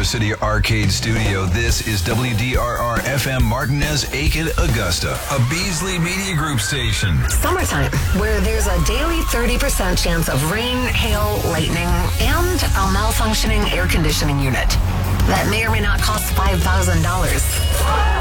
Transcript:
Motor City Arcade Studio. This is WDRR FM Martinez, Aiken, Augusta, a Beasley Media Group station. Summertime, where there's a daily 30% chance of rain, hail, lightning, and a malfunctioning air conditioning unit that may or may not cost $5,000.